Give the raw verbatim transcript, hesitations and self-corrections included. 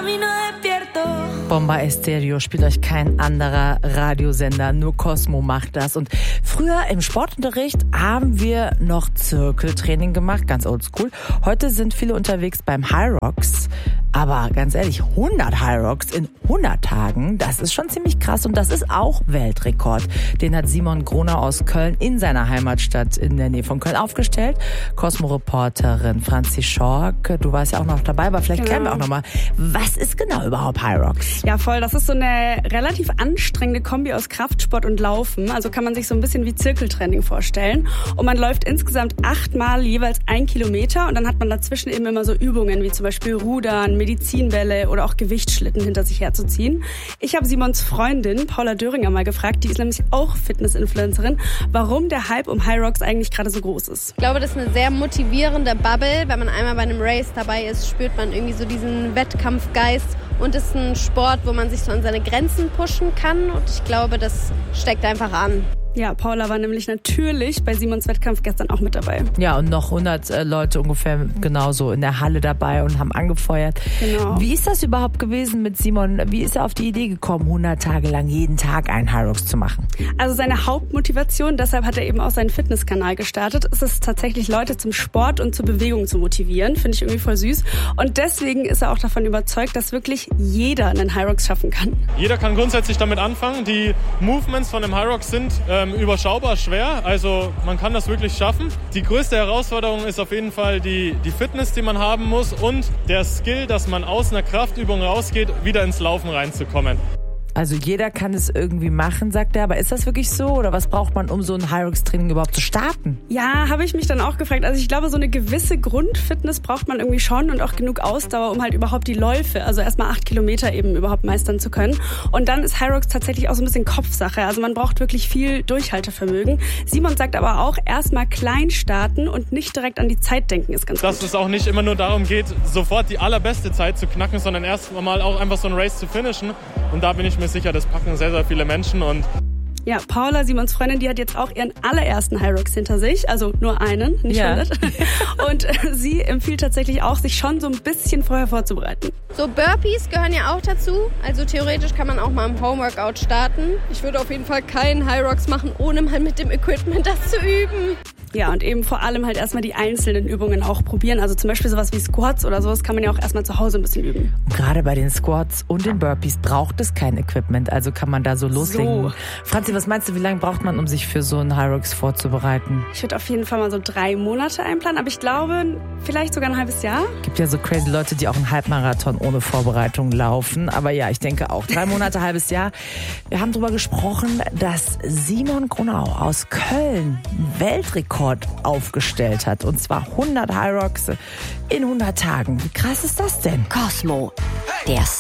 Bomba Estéreo spielt euch kein anderer Radiosender, nur Cosmo macht das. Und früher im Sportunterricht haben wir noch Zirkeltraining gemacht, ganz oldschool. Heute sind viele unterwegs beim Hyrox. Aber ganz ehrlich, hundert Hyrox in hundert Tagen, das ist schon ziemlich krass und das ist auch Weltrekord. Den hat Simon Groner aus Köln in seiner Heimatstadt in der Nähe von Köln aufgestellt. Cosmo-Reporterin Franzi Schork, du warst ja auch noch dabei, aber vielleicht genau. klären wir auch nochmal, was ist genau überhaupt Hyrox? Ja, voll. Das ist so eine relativ anstrengende Kombi aus Kraftsport und Laufen. Also kann man sich so ein bisschen wie Zirkeltraining vorstellen. Und man läuft insgesamt achtmal jeweils ein Kilometer und dann hat man dazwischen eben immer so Übungen wie zum Beispiel Rudern, Medizinbälle oder auch Gewichtsschlitten hinter sich herzuziehen. Ich habe Simons Freundin Paula Döringer mal gefragt, die ist nämlich auch Fitness-Influencerin, warum der Hype um Hyrox eigentlich gerade so groß ist. Ich glaube, das ist eine sehr motivierende Bubble. Wenn man einmal bei einem Race dabei ist, spürt man irgendwie so diesen Wettkampfgeist. Und es ist ein Sport, wo man sich so an seine Grenzen pushen kann. Und ich glaube, das steckt einfach an. Ja, Paula war nämlich natürlich bei Simons Wettkampf gestern auch mit dabei. Ja, und noch hundert äh, Leute ungefähr genauso in der Halle dabei und haben angefeuert. Genau. Wie ist das überhaupt gewesen mit Simon? Wie ist er auf die Idee gekommen, hundert Tage lang jeden Tag einen Hyrox zu machen? Also seine Hauptmotivation, deshalb hat er eben auch seinen Fitnesskanal gestartet, ist es tatsächlich, Leute zum Sport und zur Bewegung zu motivieren. Finde ich irgendwie voll süß. Und deswegen ist er auch davon überzeugt, dass wirklich jeder einen Hyrox schaffen kann. Jeder kann grundsätzlich damit anfangen. Die Movements von dem Hyrox sind ähm, überschaubar schwer, also man kann das wirklich schaffen. Die größte Herausforderung ist auf jeden Fall die, die Fitness, die man haben muss und der Skill, dass man aus einer Kraftübung rausgeht, wieder ins Laufen reinzukommen. Also jeder kann es irgendwie machen, sagt er, aber ist das wirklich so oder was braucht man, um so ein Hyrox-Training überhaupt zu starten? Ja, habe ich mich dann auch gefragt. Also ich glaube, so eine gewisse Grundfitness braucht man irgendwie schon und auch genug Ausdauer, um halt überhaupt die Läufe, also erstmal acht Kilometer eben überhaupt meistern zu können. Und dann ist Hyrox tatsächlich auch so ein bisschen Kopfsache. Also man braucht wirklich viel Durchhaltevermögen. Simon sagt aber auch, erstmal klein starten und nicht direkt an die Zeit denken ist ganz gut. Dass es auch nicht immer nur darum geht, sofort die allerbeste Zeit zu knacken, sondern erst mal auch einfach so ein Race zu finishen. Und da bin ich mir sicher, das packen sehr, sehr viele Menschen. Und ja, Paula, Simons Freundin, die hat jetzt auch ihren allerersten Hyrox hinter sich, also nur einen, nicht ja. hundert. Und äh, sie empfiehlt tatsächlich auch, sich schon so ein bisschen vorher vorzubereiten. So Burpees gehören ja auch dazu, also theoretisch kann man auch mal im Homeworkout starten. Ich würde auf jeden Fall keinen Hyrox machen, ohne mal mit dem Equipment das zu üben. Ja, und eben vor allem halt erstmal die einzelnen Übungen auch probieren. Also zum Beispiel sowas wie Squats oder sowas kann man ja auch erstmal zu Hause ein bisschen üben. Gerade bei den Squats und den Burpees braucht es kein Equipment, also kann man da so loslegen. So. Franzi, was meinst du, wie lange braucht man, um sich für so einen Hyrox vorzubereiten? Ich würde auf jeden Fall mal so drei Monate einplanen, aber ich glaube, vielleicht sogar ein halbes Jahr. Gibt ja so crazy Leute, die auch einen Halbmarathon ohne Vorbereitung laufen. Aber ja, ich denke auch drei Monate, halbes Jahr. Wir haben darüber gesprochen, dass Simon Groner aus Köln Weltrekord aufgestellt hat. Und zwar hundert Hyrox in hundert Tagen. Wie krass ist das denn? Cosmo, der